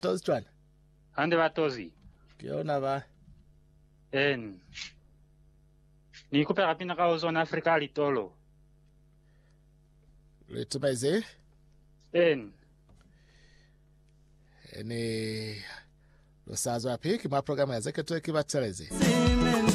Tozitwana. Hande batozi. Kiona ba. Nikupe kapina ka Zone Africa litolo. Letumaize. Ni losazo api kima programu ya zeke tuwe kiba telezi.